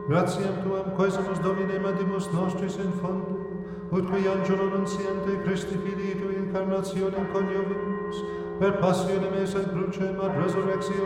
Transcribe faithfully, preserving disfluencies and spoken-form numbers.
Gratiam tuam quesumus Domine mandimus nostris in fondo, ut qui angelo nunciante Christi Filii tui incarnationem coniovimus, per passionem et crucem ad resurrectio